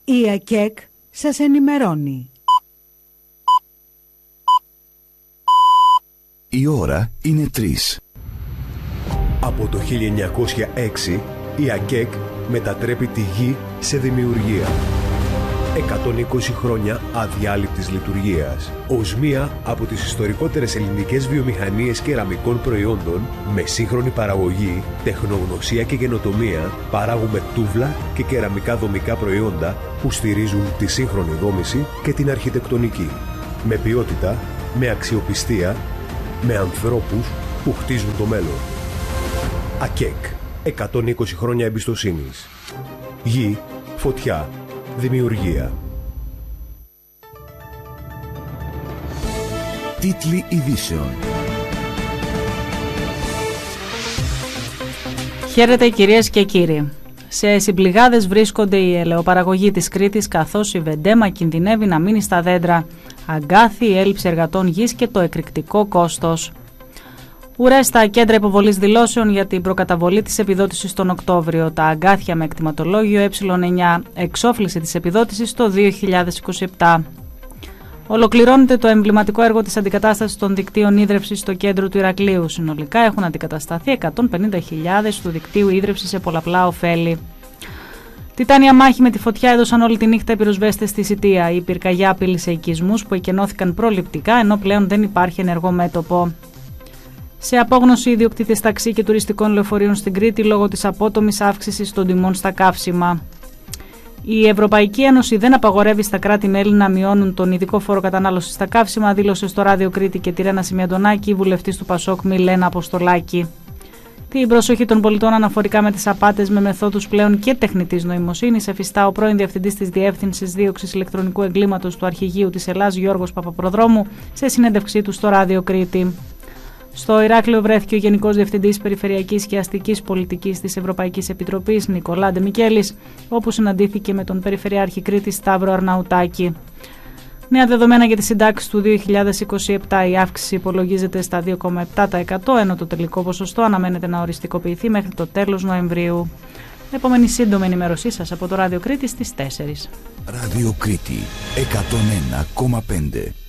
Η ΑΚΕΚ σας ενημερώνει. Η ώρα είναι 3. Από το 1906 η ΑΚΕΚ μετατρέπει τη γη σε δημιουργία. 120 χρόνια αδιάλειπτης λειτουργίας. Ως μία από τις ιστορικότερες ελληνικές βιομηχανίες κεραμικών προϊόντων, με σύγχρονη παραγωγή, τεχνογνωσία και καινοτομία, παράγουμε τούβλα και κεραμικά δομικά προϊόντα που στηρίζουν τη σύγχρονη δόμηση και την αρχιτεκτονική. Με ποιότητα, με αξιοπιστία, με ανθρώπους που χτίζουν το μέλλον. ΑΚΕΚ. 120 χρόνια εμπιστοσύνης. Γη, φωτιά, δημιουργία. Τίτλοι ειδήσεων. Χαίρετε κυρίες και κύριοι. Σε συμπληγάδες βρίσκονται οι ελαιοπαραγωγοί της Κρήτης, καθώς η Βεντέμα κινδυνεύει να μείνει στα δέντρα. Αγκάθι, η έλλειψη εργατών γης και το εκρηκτικό κόστος. Ουρές στα κέντρα υποβολής δηλώσεων για την προκαταβολή της επιδότησης τον Οκτώβριο. Τα αγκάθια με εκτιματολόγιο ε9, εξόφληση της επιδότησης το 2027. Ολοκληρώνεται το εμβληματικό έργο της αντικατάστασης των δικτύων ίδρευσης στο κέντρο του Ηρακλείου. Συνολικά έχουν αντικατασταθεί 150.000 του δικτύου ίδρευσης σε πολλαπλά ωφέλη. Τιτάνια μάχη με τη φωτιά έδωσαν όλη τη νύχτα οι πυροσβέστες στη Σιτία. Η πυρκαγιά απείλησε οικισμούς που εκενώθηκαν προληπτικά, ενώ πλέον δεν υπάρχει ενεργό μέτωπο. Σε απόγνωση, οι ιδιοκτήτες ταξί και τουριστικών λεωφορείων στην Κρήτη λόγω της απότομης αύξησης των τιμών στα καύσιμα. Η Ευρωπαϊκή Ένωση δεν απαγορεύει στα κράτη-μέλη να μειώνουν τον ειδικό φόρο κατανάλωσης στα καύσιμα, δήλωσε στο Ράδιο Κρήτη και τη Ρένα Σιμιαντονάκη η βουλευτής του Πασόκ Μιλένα Αποστολάκη. Την προσοχή των πολιτών αναφορικά με τις απάτες με μεθόδους πλέον και τεχνητής νοημοσύνης εφιστά ο πρώην διευθυντής της Διεύθυνσης Δίωξης Ηλεκτρονικού Εγκλήματος του Αρχηγείου της Ελλάς Γιώργος Παπαπροδρόμου σε συνέντευξή του στο Ράδιο Κρήτη. Στο Ηράκλειο βρέθηκε ο Γενικός Διευθυντής Περιφερειακής και Αστικής Πολιτικής της Ευρωπαϊκής Επιτροπής Νικολά Ντεμικέλης, όπου συναντήθηκε με τον Περιφερειάρχη Κρήτης Σταύρο Αρναουτάκη. Νέα δεδομένα για τις συντάξεις του 2027, η αύξηση υπολογίζεται στα 2,7%, ενώ το τελικό ποσοστό αναμένεται να οριστικοποιηθεί μέχρι το τέλος Νοεμβρίου. Επόμενη σύντομη ενημέρωσή σας από το Ράδιο Κρήτη στις 4. Ράδιο Κρήτη 101,5.